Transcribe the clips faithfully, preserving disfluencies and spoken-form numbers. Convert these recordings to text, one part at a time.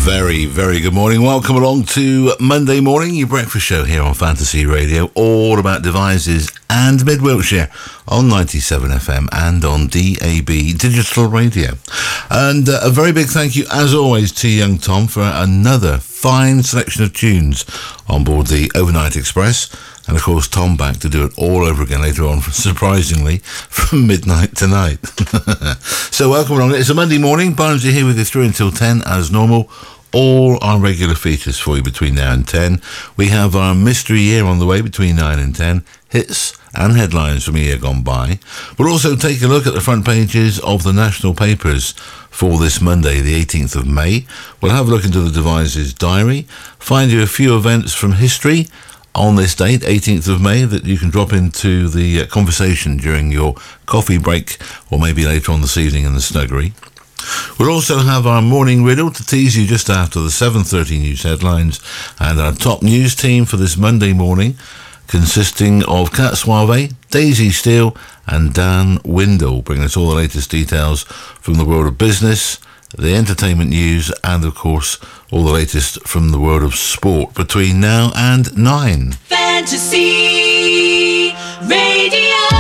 Very, very good morning. Welcome along to Monday morning, your breakfast show here on Fantasy Radio, all about devices and Mid Wiltshire on ninety-seven F M and on D A B Digital Radio. And uh, a very big thank you, as always, to Young Tom for another fine selection of tunes on board the Overnight Express. And of course, Tom back to do it all over again later on, surprisingly, from midnight tonight. So welcome along. It's a Monday morning. Barnesy here with you through until ten as normal. All our regular features for you between now and ten. We have our mystery year on the way between nine and ten. Hits and headlines from a year gone by. We'll also take a look at the front pages of the national papers for this Monday, the eighteenth of May. We'll have a look into the Devices Diary, find you a few events from history on this date, eighteenth of May, that you can drop into the uh, conversation during your coffee break or maybe later on this evening in the snuggery. We'll also have our morning riddle to tease you just after the seven thirty news headlines, and our top news team for this Monday morning, consisting of Kat Suave, Daisy Steele and Dan Windle, bringing us all the latest details from the world of business, the entertainment news, and of course all the latest from the world of sport between now and nine. Fantasy Radio.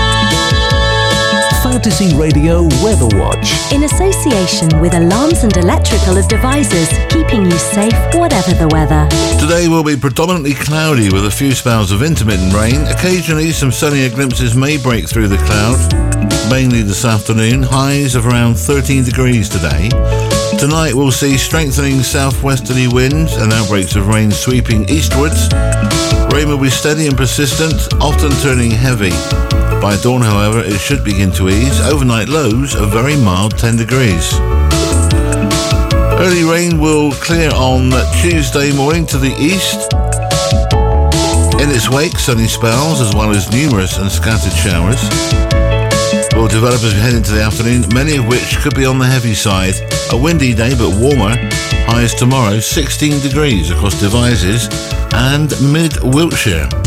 Fantasy Radio Weather Watch, in association with Alarms and Electrical Devices, keeping you safe whatever the weather. Today will be predominantly cloudy with a few spells of intermittent rain. Occasionally some sunnier glimpses may break through the clouds, mainly this afternoon. Highs of around thirteen degrees today. Tonight we'll see strengthening southwesterly winds and outbreaks of rain sweeping eastwards. Rain will be steady and persistent, often turning heavy. By dawn, however, it should begin to ease. Overnight lows are very mild, ten degrees. Early rain will clear on Tuesday morning to the east. In its wake, sunny spells as well as numerous and scattered showers will develop as we head into the afternoon, many of which could be on the heavy side. A windy day but warmer. Highs tomorrow, sixteen degrees across Devizes and Mid Wiltshire.